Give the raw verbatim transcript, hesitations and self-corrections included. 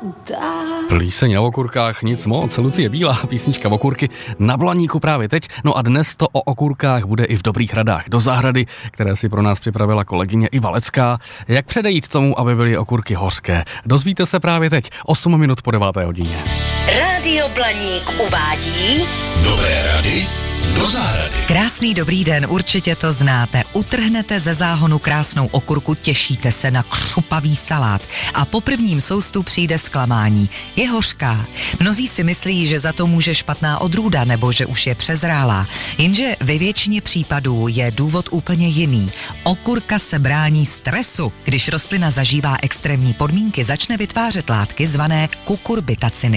Plíseň o okurkách nic moc. Lucie Bílá, písnička Okurky na Blaníku právě teď. No a dnes to o okurkách bude i v dobrých radách do zahrady, které si pro nás připravila kolegyně Iva Lecká. Jak předejít tomu, aby byly okurky hořké? Dozvíte se právě teď, osm minut po deváté hodině. Rádio Blaník uvádí Dobré rady do zahrady. Krásný dobrý den, určitě to znáte. Utrhnete ze záhonu krásnou okurku, těšíte se na křupavý salát a po prvním soustu přijde zklamání. Je hořká. Mnozí si myslí, že za to může špatná odrůda nebo že už je přezrálá. Jenže ve většině případů je důvod úplně jiný. Okurka se brání stresu. Když rostlina zažívá extrémní podmínky, začne vytvářet látky zvané kukurbitaciny.